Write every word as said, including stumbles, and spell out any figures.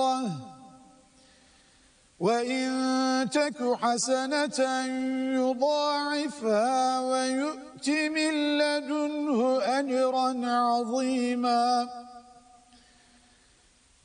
مرة وإن تك حسنة يضاعفها ويؤت من لدنه أجرا عظيما